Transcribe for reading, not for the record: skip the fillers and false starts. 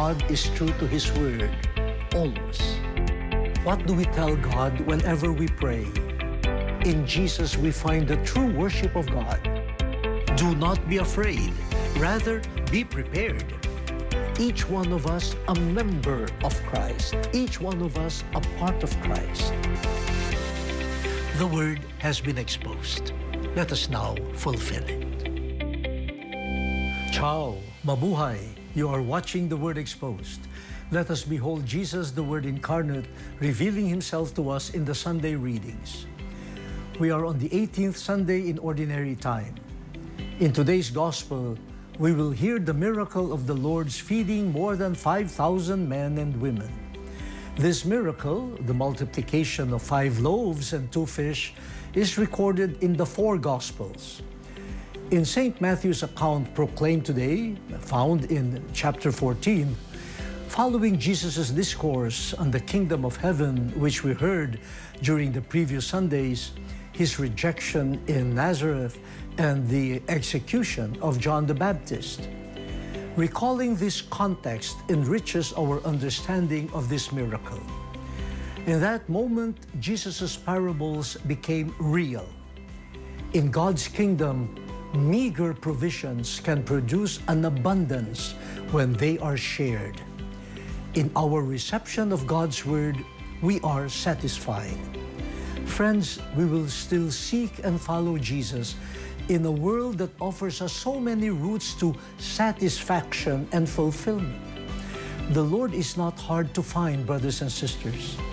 God is true to His word, always. What do we tell God whenever we pray? In Jesus, we find the true worship of God. Do not be afraid. Rather, be prepared. Each one of us a member of Christ. Each one of us a part of Christ. The word has been exposed. Let us now fulfill it. Ciao, mabuhay. You are watching The Word Exposed. Let us behold Jesus, the Word incarnate, revealing Himself to us in the Sunday readings. We are on the 18th Sunday in Ordinary Time. In today's Gospel, we will hear the miracle of the Lord's feeding more than 5,000 men and women. This miracle, the multiplication of 5 loaves and 2 fish, is recorded in the 4 Gospels. In St. Matthew's account proclaimed today, found in chapter 14, following Jesus' discourse on the kingdom of heaven, which we heard during the previous Sundays, His rejection in Nazareth, and the execution of John the Baptist. Recalling this context enriches our understanding of this miracle. In that moment, Jesus' parables became real. In God's kingdom, meager provisions can produce an abundance when they are shared. In our reception of God's Word, we are satisfied. Friends, we will still seek and follow Jesus in a world that offers us so many routes to satisfaction and fulfillment. The Lord is not hard to find, brothers and sisters.